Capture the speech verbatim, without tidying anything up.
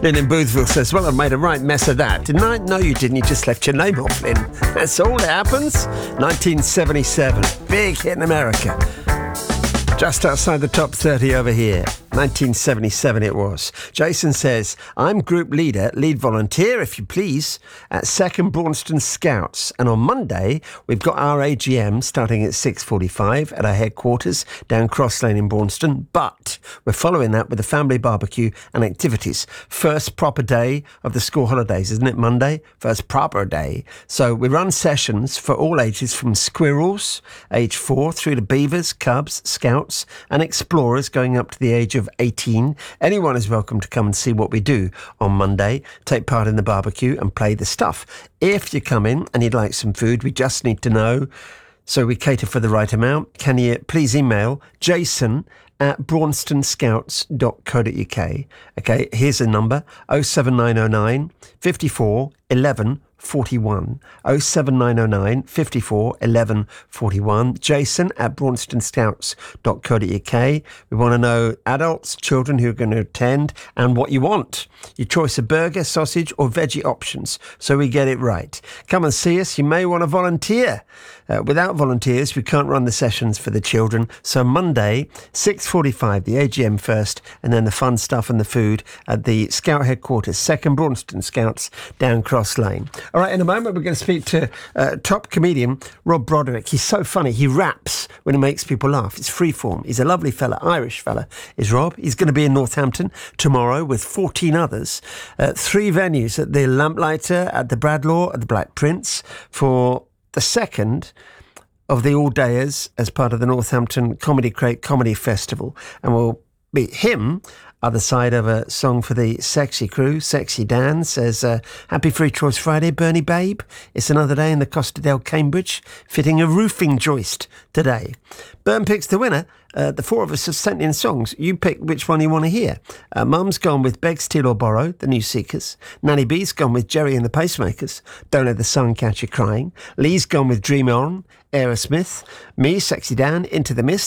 Lynn in Boothville says, well, I made a right mess of that. Didn't I? No, you didn't. You just left your name off, Lynn. That's all that happens. nineteen seventy-seven. Big hit in America. Just outside the top thirty over here. nineteen seventy-seven it was. Jason says, I'm group leader, lead volunteer, if you please, at second Braunston Scouts. And on Monday, we've got our A G M starting at six forty-five at our headquarters down Cross Lane in Braunston. But we're following that with a family barbecue and activities. First proper day of the school holidays, isn't it, Monday? First proper day. So we run sessions for all ages from squirrels, age four, through to beavers, cubs, scouts, and explorers going up to the age of eighteen. Anyone is welcome to come and see what we do on Monday, take part in the barbecue and play the stuff. If you come in and you'd like some food, we just need to know, so we cater for the right amount. Can you please email Jason at braunston scouts dot co dot uk. Okay, here's a number, oh seven nine oh nine, fifty-four, eleven, forty-one. oh seven nine oh nine, fifty-four, eleven, forty-one. Jason at braunston scouts dot co dot uk. We want to know adults, children who are going to attend, and what you want. Your choice of burger, sausage or veggie options, so we get it right. Come and see us. You may want to volunteer. Uh, without volunteers, we can't run the sessions for the children. So Monday, six forty-five, the A G M first, and then the fun stuff and the food at the Scout headquarters, second Braunston Scouts, down Cross Lane. All right, in a moment, we're going to speak to uh, top comedian Rob Broderick. He's so funny. He raps when he makes people laugh. It's freeform. He's a lovely fella, Irish fella, is Rob. He's going to be in Northampton tomorrow with fourteen others. Uh, three venues at the Lamplighter, at the Bradlaugh, at the Black Prince for the second of the all-dayers as part of the Northampton Comedy Crate Comedy Festival. And we'll meet him other side of a song for the Sexy Crew. Sexy Dan says, uh, happy Free Choice Friday, Bernie Babe. It's another day in the Costa del Cambridge, fitting a roofing joist today. Bern picks the winner. Uh, the four of us have sent in songs. You pick which one you want to hear. Uh, Mum's gone with Beg, Steal or Borrow, The New Seekers. Nanny B's gone with Jerry and the Pacemakers, Don't Let the Sun Catch You Crying. Lee's gone with Dream On, Aerosmith. Me, Sexy Dan, Into the Mist.